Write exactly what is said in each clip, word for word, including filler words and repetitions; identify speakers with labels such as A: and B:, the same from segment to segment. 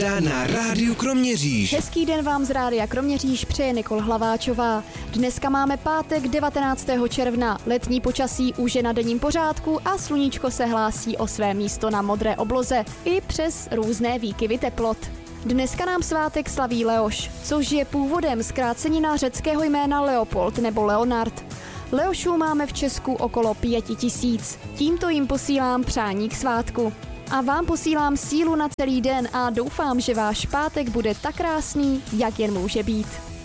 A: Na rádiu Kroměříž.
B: Hezký den vám z rádia Kroměříž přeje Nikol Hlaváčová. Dneska máme pátek devatenáctého června. Letní počasí už je na denním pořádku a sluníčko se hlásí o své místo na modré obloze i přes různé výkyvy teplot. Dneska nám svátek slaví Leoš, což je původem zkrácenina řeckého jména Leopold nebo Leonard. Leošů máme v Česku okolo pěti tisíc. Tímto jim posílám přání k svátku. A vám posílám sílu na celý den a doufám, že váš pátek bude tak krásný, jak jen může být.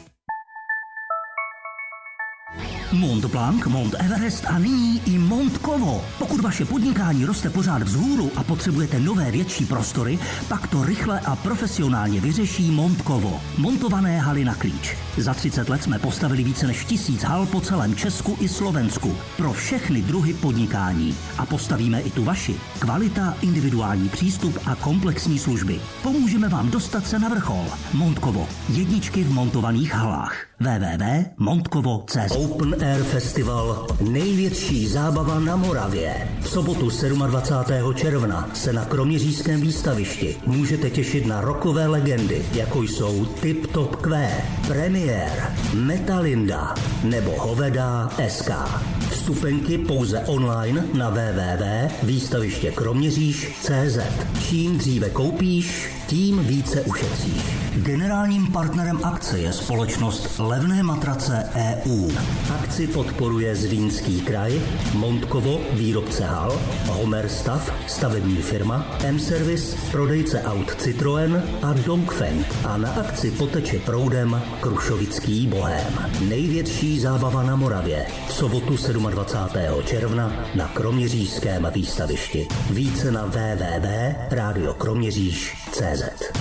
C: Mont Blanc, Mont Everest a nyní i Mont Kovo. Pokud vaše podnikání roste pořád vzhůru a potřebujete nové větší prostory, pak to rychle a profesionálně vyřeší Mont Kovo. Montované haly na klíč. Za třicet let jsme postavili více než tisíc hal po celém Česku i Slovensku. Pro všechny druhy podnikání. A postavíme i tu vaši. Kvalita, individuální přístup a komplexní služby. Pomůžeme vám dostat se na vrchol. Mont Kovo. Jedničky v montovaných halách. w w w tečka montkovo tečka cé zet. Open Air Festival. Největší zábava na Moravě. V sobotu dvacátého sedmého června se na Kroměřížském výstavišti můžete těšit na rockové legendy, jako jsou Tip Top Q, Premiér, Metalinda nebo Hoveda S K. Vstupenky pouze online na w w w tečka výstaviště kroměříž tečka cé zet. Čím dříve koupíš, tím více ušetříš. Generálním partnerem akce je společnost Levné matrace E U. Akci podporuje Zlínský kraj, Montkovo, výrobce hal, Homer Stav, stavební firma, M-Service, prodejce aut Citroën a Dongfeng. A na akci poteče proudem Krušovický bohém. Největší zábava na Moravě. V sobotu dvacátého sedmého června na Kroměřížském výstavišti. Více na w w w tečka rádio kroměříž tečka cé zet.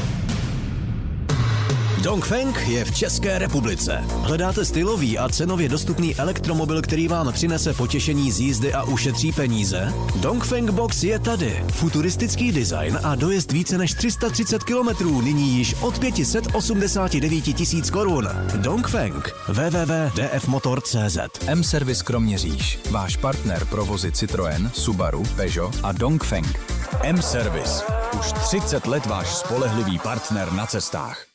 A: Dongfeng je v České republice. Hledáte stylový a cenově dostupný elektromobil, který vám přinese potěšení z jízdy a ušetří peníze? Dongfeng Box je tady. Futuristický design a dojezd více než tři sta třicet kilometrů, nyní již od pět set osmdesát devět tisíc korun. Dongfeng. w w w tečka d f motor tečka cé zet.
D: M-Service Kroměříž. Váš partner pro vozy Citroën, Subaru, Peugeot a Dongfeng. M-Service. Už třicet let váš spolehlivý partner na cestách.